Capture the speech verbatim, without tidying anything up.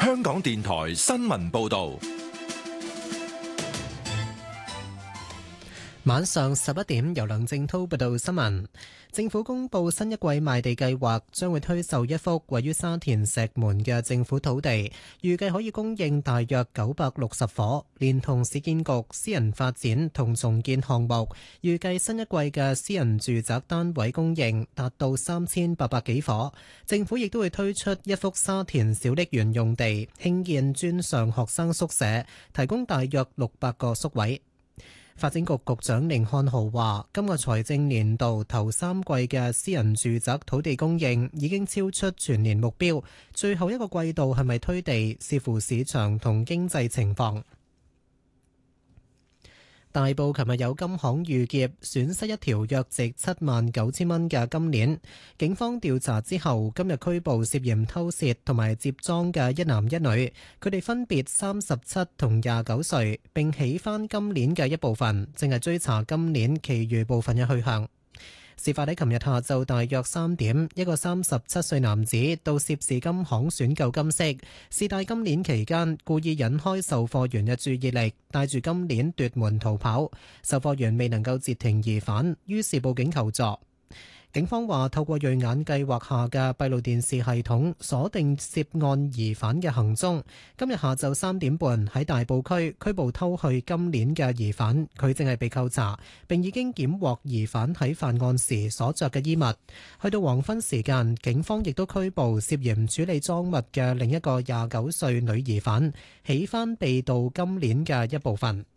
香港電台新聞報道。 晚上十一點，由梁正濤報道新聞。政府公布新一季賣地計劃，將會推售一幅位於沙田石門嘅政府土地，預計可以供應大約九百六十伙，連同市建局私人發展同重建項目，預計新一季嘅私人住宅單位供應達到三千八百幾伙。政府亦都會推出一幅沙田小瀝源用地，興建專上學生宿舍，提供大約六百個宿位。發展局局長甯漢豪話，今個財政年度頭三季嘅私人住宅土地供應已經超出全年目標，最後一個季度係咪推地，視乎市場同經濟情況。大埔琴日有金行遇劫，損失一條約值七萬九千蚊嘅金鏈。警方調查之後，今日拘捕涉嫌偷竊同埋接贓嘅一男一女，佢哋分別三十七同廿九歲，並起翻金鏈嘅一部分，正係追查金鏈其餘部分嘅去向。事發喺琴日下晝大約三點，一個三十七歲男子到涉事金行選購金飾，試戴金鏈期間故意引開售貨員嘅注意力，帶住金鏈奪門逃跑。售貨員未能夠截停疑犯，於是報警求助。警方話，透過銳眼計劃下嘅閉路電視系統鎖定涉案疑犯嘅行蹤。今日下晝三點半喺大埔區拘捕偷去金鏈嘅疑犯，佢正係被扣查，並已經檢獲疑犯喺犯案時所着嘅衣物。去到黃昏時間，警方亦都拘捕涉嫌處理贓物嘅另一個廿九歲女疑犯，起翻被盜金鏈嘅一部分。